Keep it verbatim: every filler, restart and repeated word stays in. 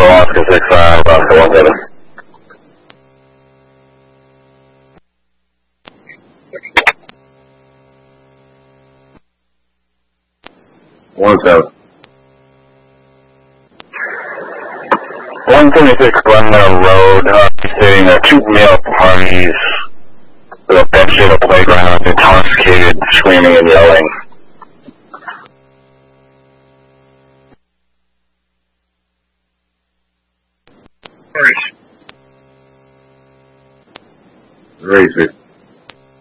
Oscar six five, Oscar one seven. One seven. one seventy-six Glendale Road, uh, saying uh, two male parties with a bench at a playground, intoxicated, screaming and yelling. Race.